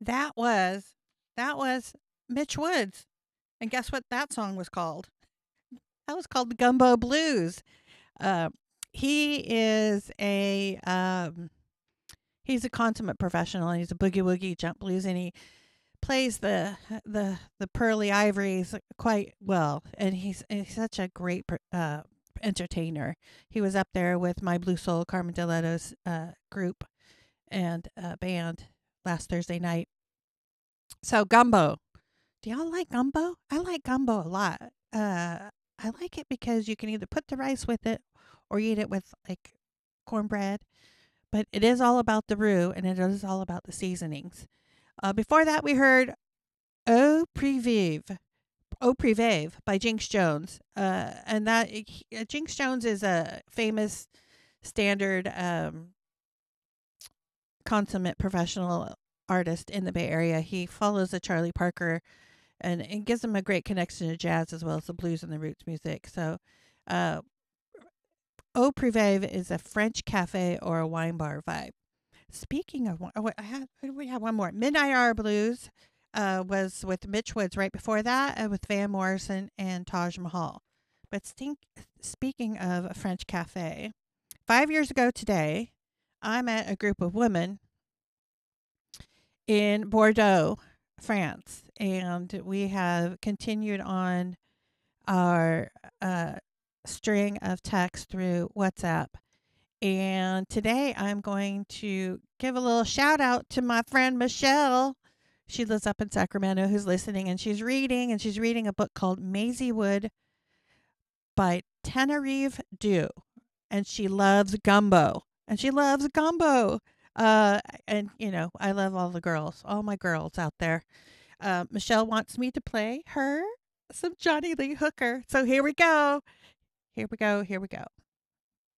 That was that was Mitch Woods. And guess what that song was called? That was called the Gumbo Blues. Uh, he is he's a consummate professional. He's a boogie woogie jump blues, and he plays the pearly ivories quite well. And he's such a great entertainer. He was up there with My Blue Soul, Carmen DeLetto's group and band last Thursday night. So gumbo. Do y'all like gumbo? I like gumbo a lot. I like it because you can either put the rice with it or eat it with like cornbread. But it is all about the roux and it is all about the seasonings. Before that, we heard Au Privive. Au Privive by Jinx Jones. And that Jinx Jones is a famous standard consummate professional artist in the Bay Area. He follows the Charlie Parker and it gives him a great connection to jazz as well as the blues and the roots music. So, uh, Au Privé is a French cafe or a wine bar vibe. Speaking of, oh, wait, we have one more. Midnight Hour Blues was with Mitch Woods right before that, with Van Morrison and Taj Mahal. But speaking of a French cafe, 5 years ago today, I met a group of women in Bordeaux, France, and we have continued on our string of texts through WhatsApp. And today I'm going to give a little shout out to my friend Michelle. She lives up in Sacramento, who's listening, and she's reading a book called Maisie Wood by Tenerife Dew. And she loves gumbo. And she loves gumbo. And you know, I love all the girls, all my girls out there. Michelle wants me to play her some Johnny Lee Hooker. So here we go. Here we go. Here we go.